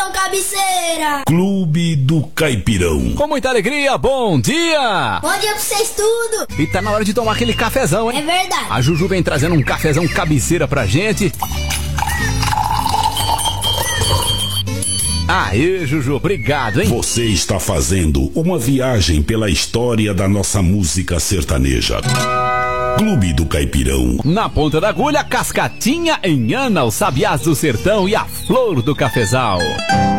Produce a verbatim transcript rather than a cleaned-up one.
Sertão Cabeceira. Clube do Caipirão. Com muita alegria, bom dia! Bom dia pra vocês tudo. E tá na hora de tomar aquele cafezão, hein? É verdade. A Juju vem trazendo um cafezão cabeceira pra gente. Aê, Juju, obrigado, hein? Você está fazendo uma viagem pela história da nossa música sertaneja. Clube do Caipirão. Na ponta da agulha, Cascatinha em Ana, os sabiás do sertão e a flor do cafezal.